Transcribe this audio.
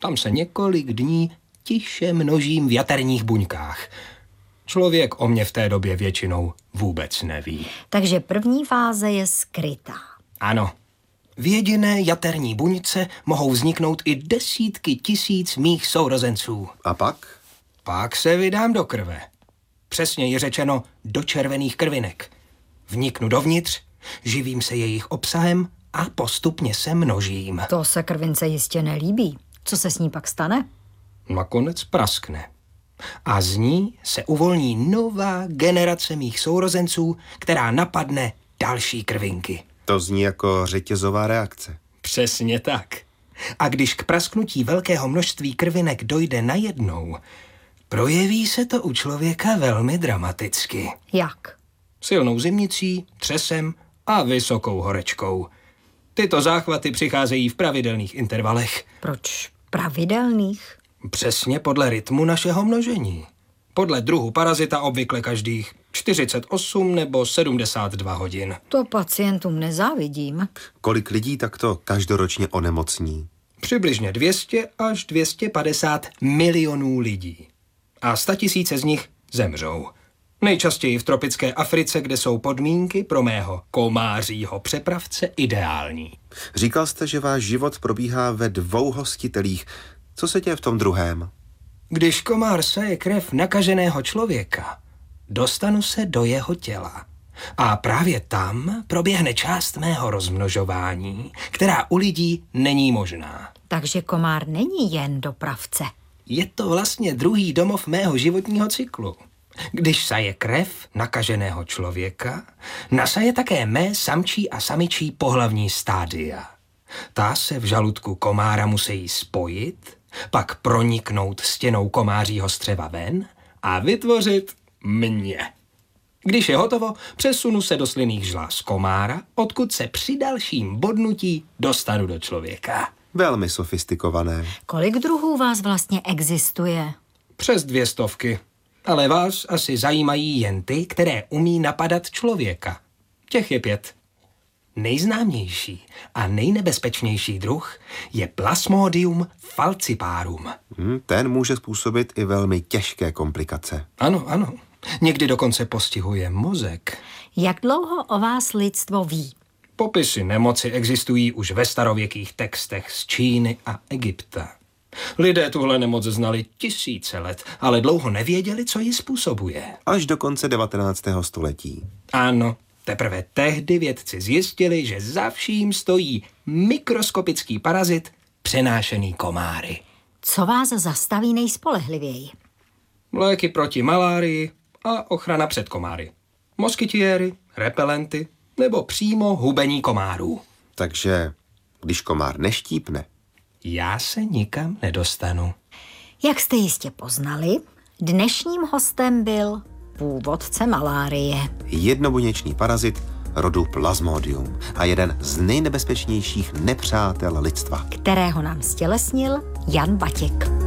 Tam se několik dní tiše množím v jaterních buňkách. Člověk o mě v té době většinou vůbec neví. Takže první fáze je skrytá. Ano. V jediné jaterní buňce mohou vzniknout i desítky tisíc mých sourozenců. A pak? Pak se vydám do krve. Přesněji řečeno do červených krvinek. Vniknu dovnitř, živím se jejich obsahem a postupně se množím. To se krvince jistě nelíbí. Co se s ní pak stane? Nakonec praskne. A z ní se uvolní nová generace mých sourozenců, která napadne další krvinky. To zní jako řetězová reakce. Přesně tak. A když k prasknutí velkého množství krvinek dojde najednou, projeví se to u člověka velmi dramaticky. Jak? Silnou zimnicí, třesem a vysokou horečkou. Tyto záchvaty přicházejí v pravidelných intervalech. Proč pravidelných? Přesně podle rytmu našeho množení. Podle druhu parazita obvykle každých 48 nebo 72 hodin. To pacientům nezávidím. Kolik lidí takto každoročně onemocní? Přibližně 200 až 250 milionů lidí. A 100 000 z nich zemřou. Nejčastěji v tropické Africe, kde jsou podmínky pro mého komářího přepravce ideální. Říkal jste, že váš život probíhá ve 2 hostitelích. Co se děje v tom druhém? Když komár saje krev nakaženého člověka, dostanu se do jeho těla. A právě tam proběhne část mého rozmnožování, která u lidí není možná. Takže komár není jen dopravce. Je to vlastně druhý domov mého životního cyklu. Když saje krev nakaženého člověka, nasaje také mé samčí a samičí pohlavní stádia. Ta se v žaludku komára musí spojit, pak proniknout stěnou komářího střeva ven a vytvořit mě. Když je hotovo, přesunu se do slynných žláz komára, odkud se při dalším bodnutí dostanu do člověka. Velmi sofistikované. Kolik druhů vás vlastně existuje? Přes 200. Ale vás asi zajímají jen ty, které umí napadat člověka. Těch je 5. Nejznámější a nejnebezpečnější druh je Plasmodium falciparum. Ten může způsobit i velmi těžké komplikace. Ano, ano. Někdy dokonce postihuje mozek. Jak dlouho o vás lidstvo ví? Popisy nemoci existují už ve starověkých textech z Číny a Egypta. Lidé tuhle nemoc znali 1000 let, ale dlouho nevěděli, co ji způsobuje. Až do konce 19. století. Ano, teprve tehdy vědci zjistili, že za vším stojí mikroskopický parazit přenášený komáry. Co vás zastaví nejspolehlivěji? Léky proti malárii a ochrana před komáry. Moskytiéry, repelenty nebo přímo hubení komárů. Takže když komár neštípne, já se nikam nedostanu. Jak jste jistě poznali, dnešním hostem byl původce malárie. Jednobuněčný parazit rodu Plasmodium a jeden z nejnebezpečnějších nepřátel lidstva, kterého nám stělesnil Jan Batěk.